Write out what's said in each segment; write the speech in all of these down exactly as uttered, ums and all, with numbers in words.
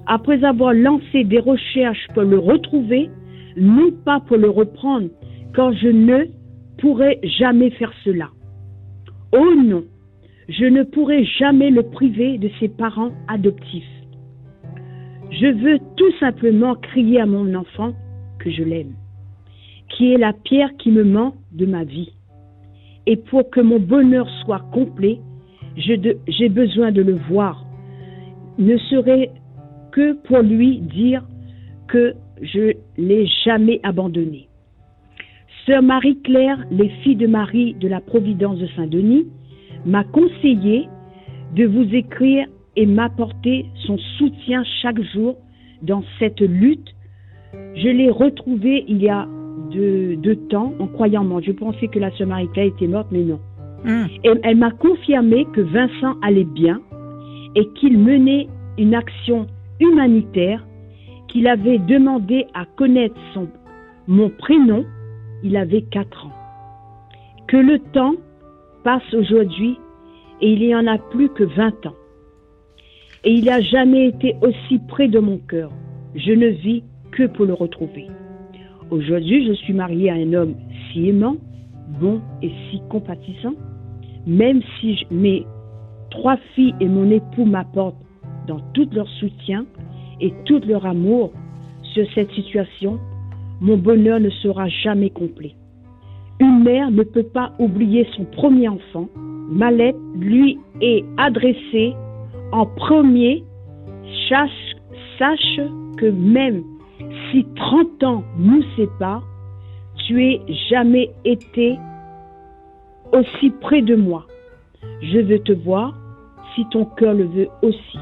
après avoir lancé des recherches pour le retrouver, non pas pour le reprendre, car je ne pourrai jamais faire cela. Oh non, je ne pourrai jamais le priver de ses parents adoptifs. Je veux tout simplement crier à mon enfant que je l'aime, qui est la pierre qui me manque de ma vie. Et pour que mon bonheur soit complet, je de, j'ai besoin de le voir. Ne serait que pour lui dire que je ne l'ai jamais abandonné. Sœur Marie-Claire, les filles de Marie de la Providence de Saint-Denis, m'a conseillé de vous écrire et m'apporter son soutien chaque jour dans cette lutte. Je l'ai retrouvée il y a deux, deux temps en croyant mort. Je pensais que la sœur Marie-Claire était morte, mais non. Mmh. Et elle m'a confirmé que Vincent allait bien et qu'il menait une action humanitaire, qu'il avait demandé à connaître son, mon prénom. Il avait quatre ans. Que le temps passe aujourd'hui et il n'y en a plus que vingt ans. Et il n'a jamais été aussi près de mon cœur. Je ne vis que pour le retrouver. Aujourd'hui, je suis mariée à un homme si aimant, bon et si compatissant. Même si je, mes trois filles et mon époux m'apportent dans tout leur soutien et tout leur amour sur cette situation, mon bonheur ne sera jamais complet. Une mère ne peut pas oublier son premier enfant. Ma lettre lui est adressée en premier. Sache, sache que même si trente ans nous séparent, tu es jamais été aussi près de moi. Je veux te voir si ton cœur le veut aussi.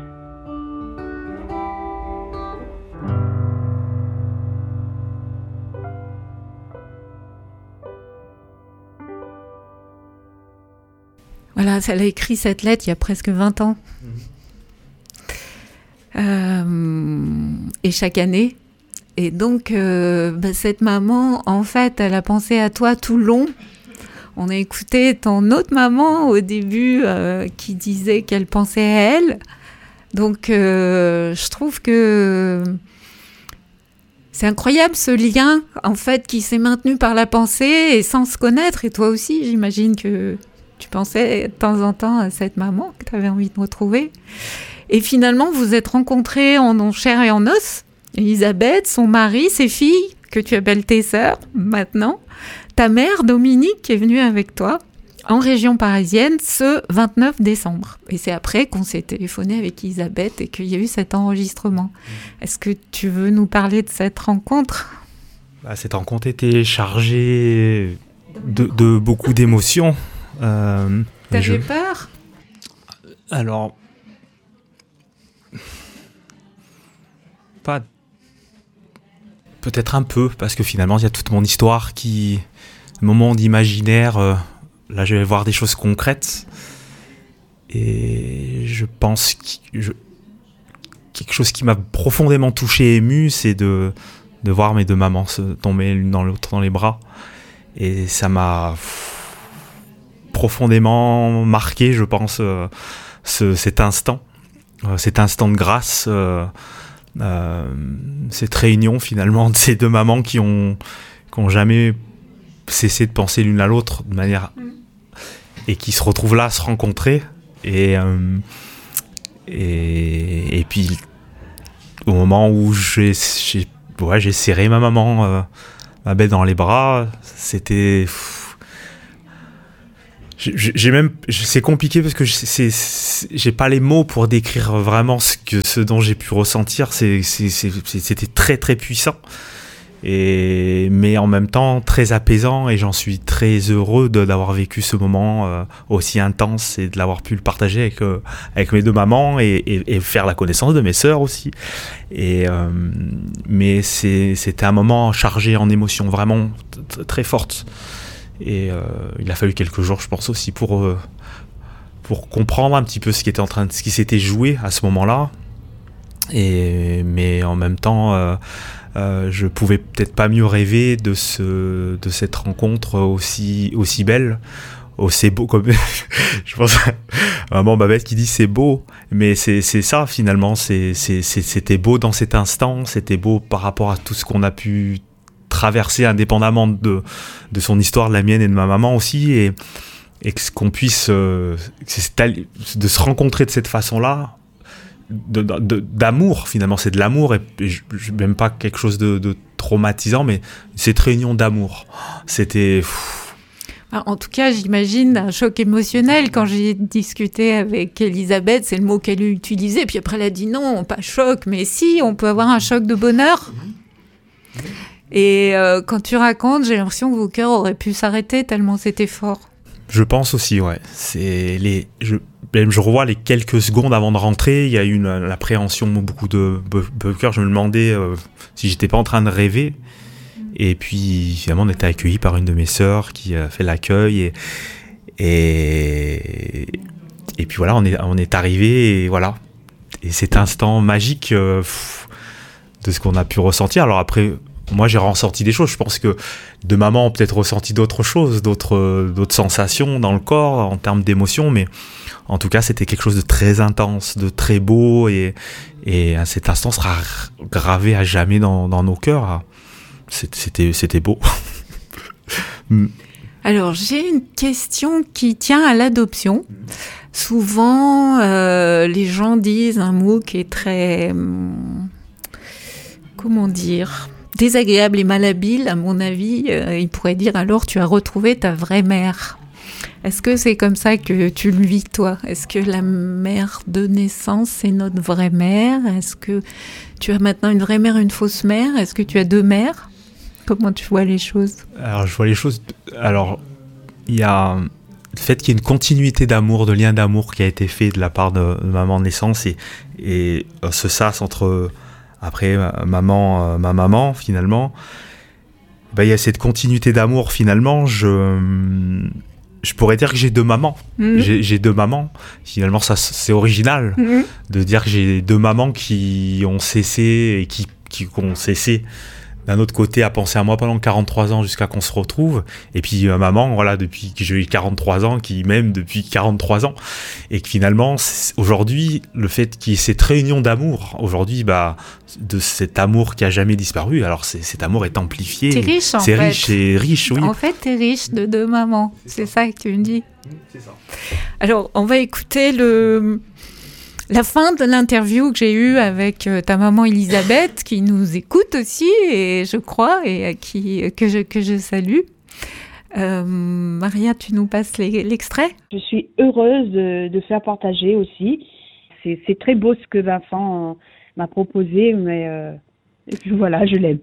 Voilà, elle a écrit cette lettre il y a presque vingt ans. Mmh. Euh, et chaque année. Et donc, euh, bah, cette maman, en fait, elle a pensé à toi tout le long. On a écouté ton autre maman au début euh, qui disait qu'elle pensait à elle. Donc, euh, je trouve que c'est incroyable ce lien, en fait, qui s'est maintenu par la pensée et sans se connaître. Et toi aussi, j'imagine que tu pensais de temps en temps à cette maman que tu avais envie de retrouver. Et finalement, vous êtes rencontrés en chair et en os. Elisabeth, son mari, ses filles, que tu appelles tes sœurs maintenant. Ta mère, Dominique, qui est venue avec toi en région parisienne ce vingt-neuf décembre. Et c'est après qu'on s'est téléphoné avec Elisabeth et qu'il y a eu cet enregistrement. Est-ce que tu veux nous parler de cette rencontre ? Bah, cette rencontre était chargée de, de beaucoup d'émotions. Euh, T'avais je... peur ? Alors, pas peut-être un peu, parce que finalement il y a toute mon histoire qui, un moment d'imaginaire, euh, là je vais voir des choses concrètes et je pense que je... quelque chose qui m'a profondément touché et ému, c'est de, de voir mes deux mamans se tomber l'une dans l'autre dans les bras, et ça m'a profondément marqué, je pense, euh, ce, cet instant, euh, cet instant de grâce, euh, euh, cette réunion finalement de ces deux mamans qui ont, qui ont jamais cessé de penser l'une à l'autre de manière mmh. et qui se retrouvent là à se rencontrer, et, euh, et, et puis au moment où j'ai, j'ai, ouais, j'ai serré ma maman, euh, ma belle dans les bras, c'était... J'ai même, c'est compliqué parce que c'est, c'est, j'ai pas les mots pour décrire vraiment ce que, ce dont j'ai pu ressentir. C'est, c'est, c'est, c'était très très puissant, et mais en même temps très apaisant. Et j'en suis très heureux de, d'avoir vécu ce moment euh, aussi intense et de l'avoir pu le partager avec euh, avec mes deux mamans, et, et, et faire la connaissance de mes sœurs aussi. Et euh, mais c'est, c'était un moment chargé en émotions vraiment t- très fortes. Et euh, il a fallu quelques jours, je pense, aussi pour, euh, pour comprendre un petit peu ce qui était en train de, ce qui s'était joué à ce moment-là. Et, mais en même temps, euh, euh, je pouvais peut-être pas mieux rêver de, ce, de cette rencontre aussi, aussi belle, oh c'est beau comme je pense à maman Babette qui dit c'est beau, mais c'est c'est ça finalement, c'est c'est c'est c'était beau dans cet instant, c'était beau par rapport à tout ce qu'on a pu traverser indépendamment de de son histoire, de la mienne et de ma maman aussi, et et que qu'on puisse euh, de se rencontrer de cette façon-là, de, de, d'amour finalement, c'est de l'amour, et, et je, je, même pas quelque chose de, de traumatisant, mais cette réunion d'amour, c'était pff. En tout cas, j'imagine un choc émotionnel. Quand j'ai discuté avec Elisabeth, c'est le mot qu'elle a utilisé, puis après elle a dit non, pas choc, mais si, on peut avoir un choc de bonheur. Et euh, quand tu racontes, j'ai l'impression que vos cœurs auraient pu s'arrêter tellement c'était fort. Je pense aussi, ouais. C'est les, je, même je revois les quelques secondes avant de rentrer, il y a eu une, une appréhension, beaucoup de, de, de cœur. Je me demandais euh, si j'étais pas en train de rêver. Et puis, finalement, on était accueillis par une de mes sœurs qui a fait l'accueil. Et, et, et puis voilà, on est, on est arrivé, et voilà. Et cet instant magique euh, pff, de ce qu'on a pu ressentir. Alors après, moi, j'ai ressenti des choses. Je pense que de maman, on peut-être ressenti d'autres choses, d'autres, d'autres sensations dans le corps en termes d'émotions. Mais en tout cas, c'était quelque chose de très intense, de très beau. Et, et cet instant sera gravé à jamais dans, dans nos cœurs. C'était, c'était beau. Alors, j'ai une question qui tient à l'adoption. Souvent, euh, les gens disent un mot qui est très... Comment dire ? Désagréable et malhabile, à mon avis, euh, il pourrait dire alors tu as retrouvé ta vraie mère. Est-ce que c'est comme ça que tu le vis, toi ? Est-ce que la mère de naissance, c'est notre vraie mère ? Est-ce que tu as maintenant une vraie mère et une fausse mère ? Est-ce que tu as deux mères ? Comment tu vois les choses ? Alors, je vois les choses... Alors, il y a le fait qu'il y ait une continuité d'amour, de lien d'amour qui a été fait de la part de, de maman de naissance, et, et ce sas entre... Après, maman, euh, ma maman, finalement, bah, il y a cette continuité d'amour, finalement. Je, je pourrais dire que j'ai deux mamans. Mmh. J'ai, j'ai deux mamans. Finalement, ça, c'est original mmh. de dire que j'ai deux mamans qui ont cessé et qui, qui ont cessé d'un autre côté à penser à moi pendant quarante-trois ans jusqu'à qu'on se retrouve. Et puis ma maman, voilà, depuis que j'ai eu quarante-trois ans, qui m'aime depuis quarante-trois ans. Et que finalement, aujourd'hui, le fait qu'il y ait cette réunion d'amour, aujourd'hui, bah, de cet amour qui a jamais disparu, alors c'est, cet amour est amplifié. T'es riche, en c'est fait. riche, c'est riche, oui. En fait, t'es riche de deux mamans. C'est ça que tu me dis. C'est ça. Alors, on va écouter le... la fin de l'interview que j'ai eue avec euh, ta maman Elisabeth, qui nous écoute aussi, et je crois, et à qui, que, je, que je salue. Euh, Maria, tu nous passes les, l'extrait ? Je suis heureuse de, de faire partager aussi. C'est, c'est très beau ce que Vincent euh, m'a proposé, mais euh, et puis voilà, je l'aime.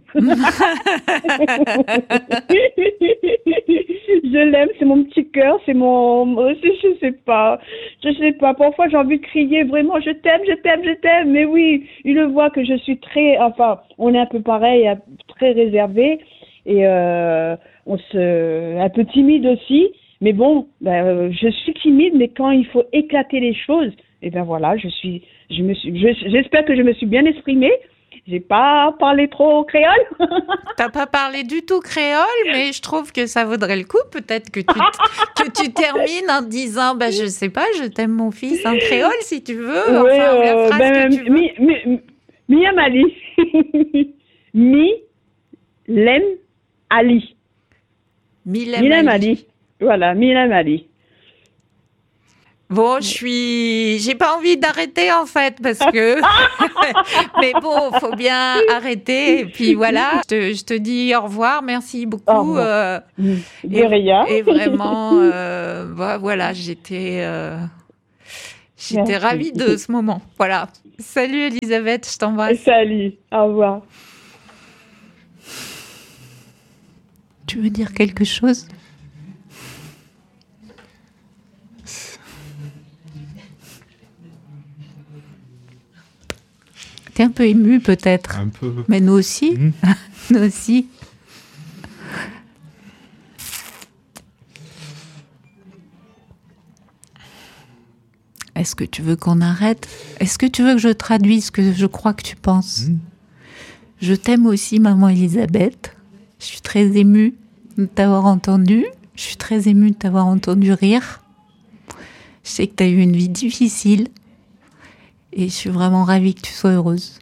Je l'aime, c'est mon petit cœur, c'est mon... Je, je sais pas, je sais pas. Parfois, j'ai envie de crier vraiment, je t'aime, je t'aime, je t'aime. Mais oui, il le voit que je suis très... Enfin, on est un peu pareil, très réservé. Et euh, on se... un peu timide aussi. Mais bon, ben, je suis timide, mais quand il faut éclater les choses, et ben voilà, je suis... Je me suis je, j'espère que je me suis bien exprimée. J'ai pas parlé trop créole. T'as pas parlé du tout créole, mais je trouve que ça vaudrait le coup. Peut-être que tu, que tu termines en disant, bah, je sais pas, je t'aime mon fils en créole si tu veux. Oui, enfin, euh, la phrase ben, que tu veux. Mi, mi, mi aime Ali. Mi l'aime Ali. Mi l'aime Ali. Ali. Voilà, mi l'aime Ali. Bon, je suis, j'ai pas envie d'arrêter en fait parce que, mais bon, faut bien arrêter. Et puis voilà, je te, je te dis au revoir, merci beaucoup. Euh, et, et vraiment, euh, bah, voilà, j'étais, euh, j'étais merci. ravie de ce moment. Voilà. Salut Elisabeth, je t'embrasse. Salut, au revoir. Tu veux dire quelque chose ? T'es un peu ému peut-être. Un peu. Mais nous aussi. Mmh. Nous aussi. Est-ce que tu veux qu'on arrête ? Est-ce que tu veux que je traduise ce que je crois que tu penses ? Mmh. Je t'aime aussi, maman Elisabeth. Je suis très émue de t'avoir entendue. Je suis très émue de t'avoir entendu rire. Je sais que tu as eu une vie difficile. Et je suis vraiment ravie que tu sois heureuse.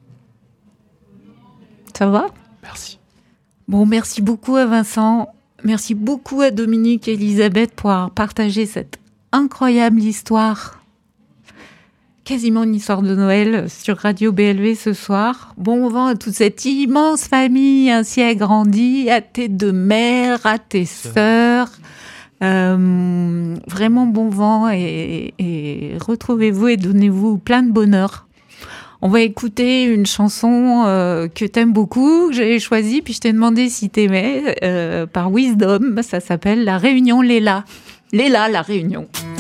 Ça va ? Merci. Bon, merci beaucoup à Vincent. Merci beaucoup à Dominique et Elisabeth pour avoir partagé cette incroyable histoire. Quasiment une histoire de Noël sur Radio B L V ce soir. Bon vent à toute cette immense famille ainsi agrandie, à tes deux mères, à tes sœurs. Euh, vraiment bon vent et, et retrouvez-vous et donnez-vous plein de bonheur. On va écouter une chanson euh, que t'aimes beaucoup, que j'avais choisie, puis je t'ai demandé si t'aimais, euh, par Wisdom. Ça s'appelle La Réunion Léla. Léla, La Réunion.